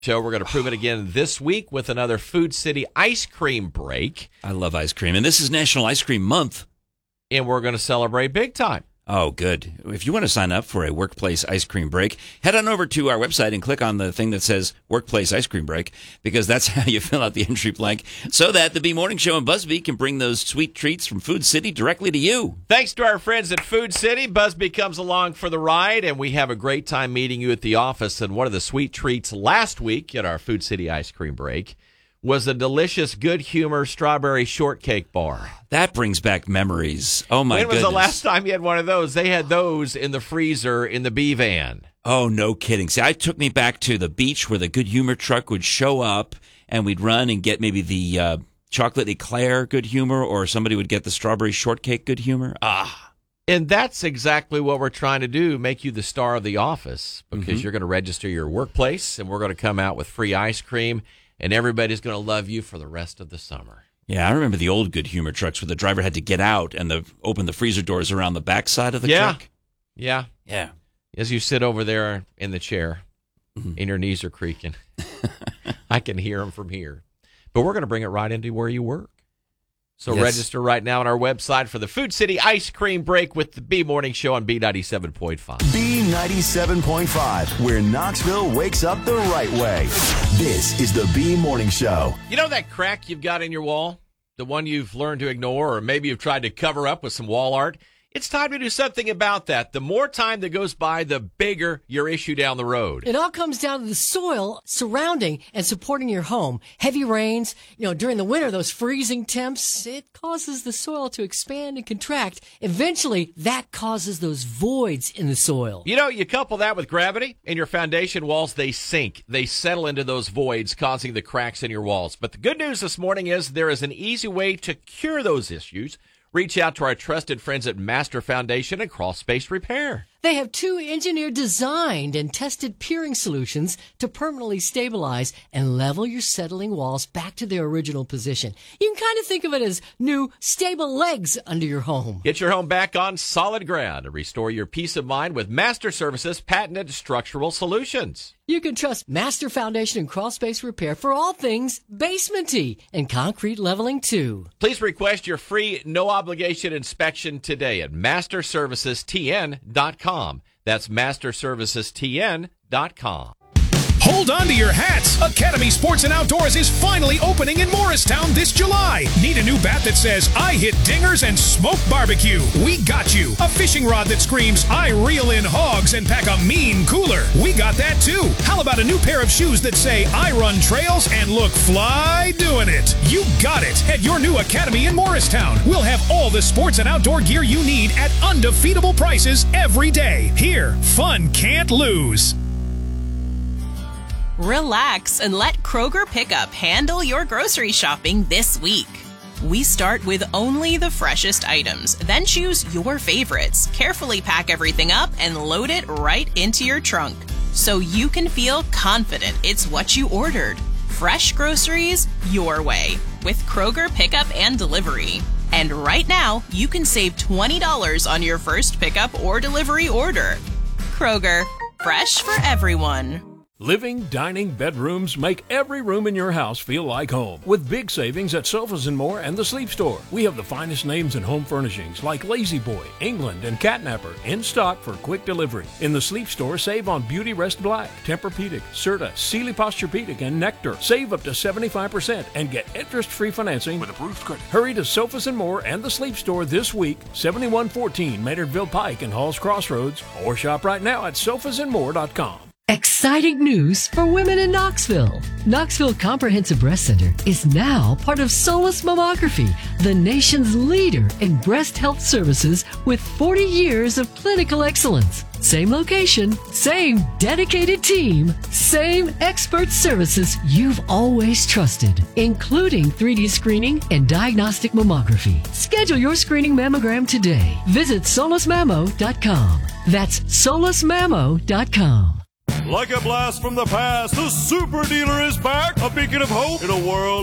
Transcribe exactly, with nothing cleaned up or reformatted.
Show. We're going to prove it again this week with another Food City ice cream break. I love ice cream, and this is National Ice Cream Month. And we're going to celebrate big time. Oh, good. If you want to sign up for a workplace ice cream break, head on over to our website and click on the thing that says Workplace Ice Cream Break, because that's how you fill out the entry blank, so that the B Morning Show and Busby can bring those sweet treats from Food City directly to you. Thanks to our friends at Food City, Busby comes along for the ride, and we have a great time meeting you at the office. And one of the sweet treats last week at our Food City ice cream break was a delicious Good Humor strawberry shortcake bar. That brings back memories. Oh, my goodness. When was the last time you had one of those? They had those in the freezer in the B van. Oh, no kidding. See, I took me back to the beach where the Good Humor truck would show up, and we'd run and get maybe the uh, chocolate eclair Good Humor, or somebody would get the strawberry shortcake Good Humor. Ah. And that's exactly what we're trying to do, make you the star of the office, because Mm-hmm. you're going to register your workplace, and we're going to come out with free ice cream, and everybody's going to love you for the rest of the summer. Yeah, I remember the old Good Humor trucks where the driver had to get out and the, open the freezer doors around the backside of the yeah. truck. Yeah. Yeah. As you sit over there in the chair, Mm-hmm. and your knees are creaking. I can hear them from here. But we're going to bring it right into where you work. So Yes. register right now on our website for the Food City Ice Cream Break with the B Morning Show on B ninety-seven point five. B ninety-seven point five, where Knoxville wakes up the right way. This is the B Morning Show. You know that crack you've got in your wall? The one you've learned to ignore, or maybe you've tried to cover up with some wall art? It's time to do something about that. The more time that goes by, the bigger your issue down the road. It all comes down to the soil surrounding and supporting your home. Heavy rains, you know, during the winter, those freezing temps, it causes the soil to expand and contract. Eventually, that causes those voids in the soil. You know, you couple that with gravity, and your foundation walls, they sink. They settle into those voids, causing the cracks in your walls. But the good news this morning is there is an easy way to cure those issues. Reach out to our trusted friends at Master Foundation and Crawl Space Repair. They have two engineered, designed, and tested piering solutions to permanently stabilize and level your settling walls back to their original position. You can kind of think of it as new, stable legs under your home. Get your home back on solid ground and restore your peace of mind with Master Services' patented structural solutions. You can trust Master Foundation and Crawl Space Repair for all things basement-y and concrete leveling, too. Please request your free, no-obligation inspection today at master services t n dot com. That's master services t n dot com. Hold on to your hats! Academy Sports and Outdoors is finally opening in Morristown this July. Need a new bat that says, I hit dingers and smoke barbecue? We got you. A fishing rod that screams, I reel in hogs and pack a mean cooler? We got that too. How about a new pair of shoes that say, I run trails and look fly doing it? You got it at your new Academy in Morristown. We'll have all the sports and outdoor gear you need at undefeatable prices every day. Here, fun can't lose. Relax and let Kroger Pickup handle your grocery shopping this week. We start with only the freshest items, then choose your favorites, carefully pack everything up, and load it right into your trunk so you can feel confident it's what you ordered. Fresh groceries your way with Kroger Pickup and Delivery. And right now, you can save twenty dollars on your first pickup or delivery order. Kroger, fresh for everyone. Living, dining, bedrooms make every room in your house feel like home. With big savings at Sofas and More and the Sleep Store. We have the finest names in home furnishings like Lazy Boy, England, and Catnapper in stock for quick delivery. In the Sleep Store, save on Beauty Rest Black, Tempur-Pedic, Serta, Sealy Posturepedic, and Nectar. Save up to seventy-five percent and get interest-free financing with approved credit. Hurry to Sofas and More and the Sleep Store this week, seventy-one fourteen Maynardville Pike and Halls Crossroads, or shop right now at sofas and more dot com. Exciting news for women in Knoxville. Knoxville Comprehensive Breast Center is now part of Solus Mammography, the nation's leader in breast health services with forty years of clinical excellence. Same location, same dedicated team, same expert services you've always trusted, including three D screening and diagnostic mammography. Schedule your screening mammogram today. Visit solus mammo dot com. That's solus mammo dot com. Like a blast from the past, the Super Dealer is back, a beacon of hope in a world